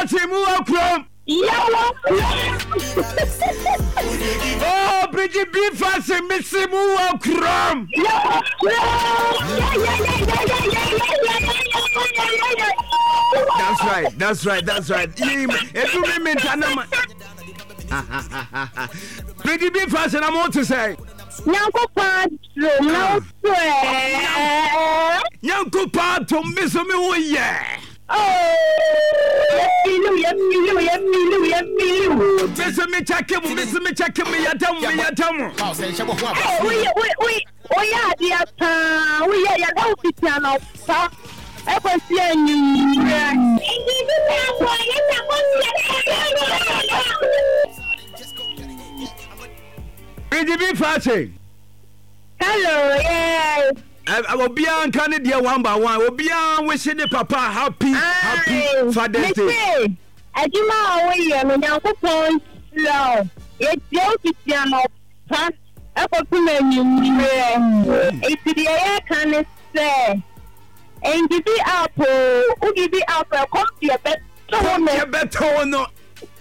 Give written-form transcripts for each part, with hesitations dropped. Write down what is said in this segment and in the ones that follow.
Fancy move from. Oh, Bridget B. Fancy Missy move from. That's right. If you remember, Bridget B. Fancy, I want to say. Yanko Pato, Miss me, yeah. Oh, Miss me, check him, me, I tell me. We are hello, yes. I will be on Canada one by one. Will be on wishing the papa happy Father's Day. I do my way, I'm a young point. No, it's your piano. I put many. It's the air can say. And give it up, who give it up, come to your bed. Your better or not.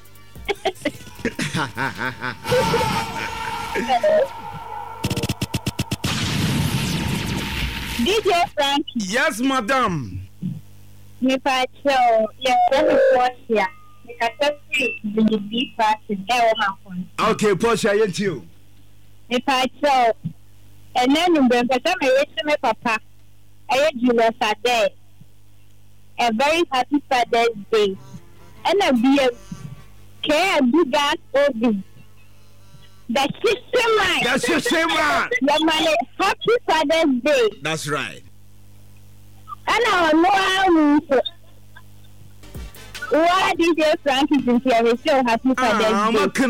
DJ Frank. Yes, madam. Me pacho, yes, let me watch here. Me can see the big party. Okay, Portia, you. Me pacho. And then you bring me my papa. I Julius Ade. A very happy Father's Day. And a beer. Care do that Obi. That's the same man. Your money, happy Father's Day. That's right. And I know why DJ Frank is in here. We still happy Father's Day.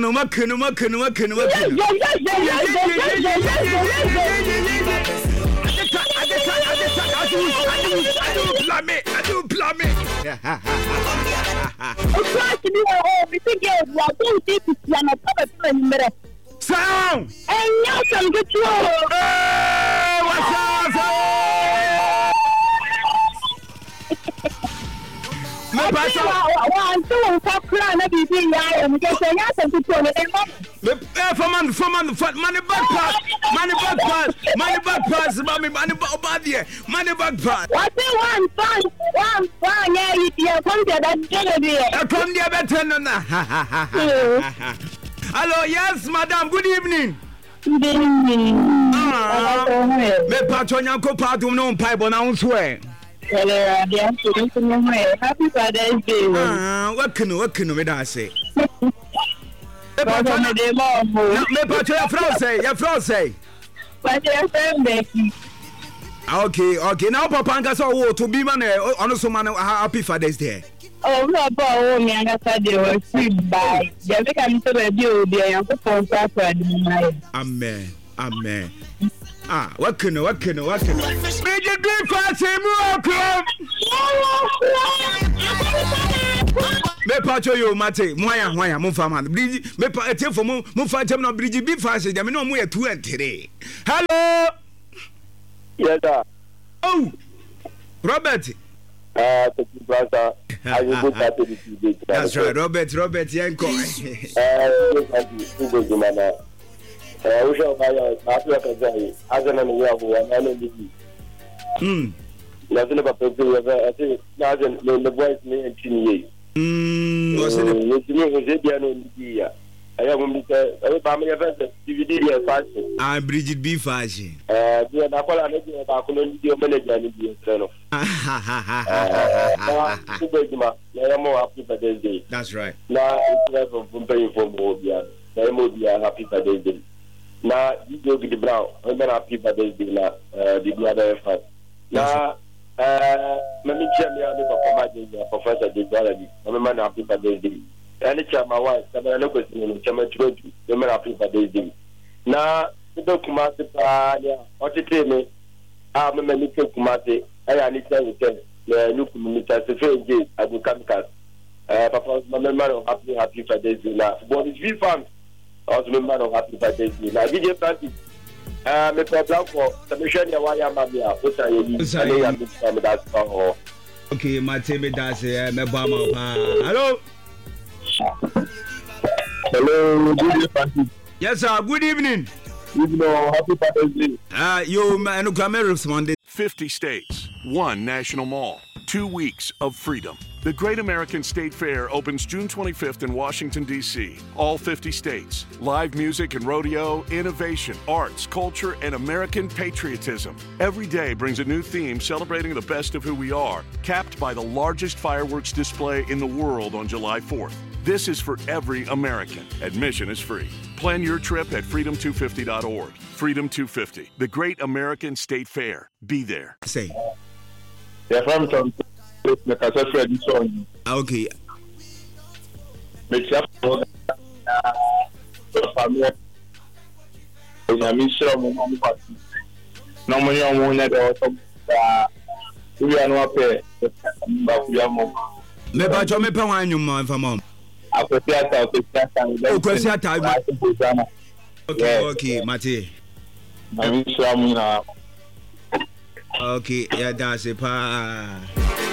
I do plummy. Sound! And now some good roll. Hey, what's up? Me pass one, two, crown, and be I am just a yes and to throw it. Money back pass, money back pass. What one fun, yeah, you come to that dinner. I come there better. Hello, yes, madam. Good evening. Good evening. Me patron yanko patum no pipe on our swear. Happy Father's Day. What can we say? Me patron your friend say. Okay. Now Papa Angasa to be man on man happy Father's Day. Oh, no, boy, me and Saturday was free by. They become to review the young people. Amen. What can Major Green Fancy me pacho yo mate moya mumfa me pa for mumfa tem no bridge be fancy dem no mo 2 and 3. Hello. Yes sir. Oh, Robert. Brother, that's right, Robert Yanko. I am Bridget B. Fashion. That's right. Now, it's from paying for Mobia. Happy Father's Day. Now, you go to the brown. I'm happy Father's Day. The other effort. Now, let me check me out Professor Degradi. I'm a happy Father's Day. And it's my wife, I'm not going to Chairman Church, the men are people they do. Now, the document, what you tell me, I'm a medical committee, I need to tell the new community as a fair day, I will come cast. Papa, my man of happy for days now. But it's very fun. I was a man of happy for days now. I did a practice. My problem for the mission, why I'm here, which I use, and I am that. Okay, Mate, me that's me bama. Hello. Hello, good evening. Yes, sir. Good evening. Happy Father's Day. You man, come respond. 50 states, 1 national mall, 2 weeks of freedom. The Great American State Fair opens June 25th in Washington, D.C. All 50 states. Live music and rodeo, innovation, arts, culture, and American patriotism. Every day brings a new theme celebrating the best of who we are, capped by the largest fireworks display in the world on July 4th. This is for every American. Admission is free. Plan your trip at freedom250.org. Freedom 250, the Great American State Fair. Be there. Say. Yeah, from okay. Okay, Mate. Okay, yeah, that's it.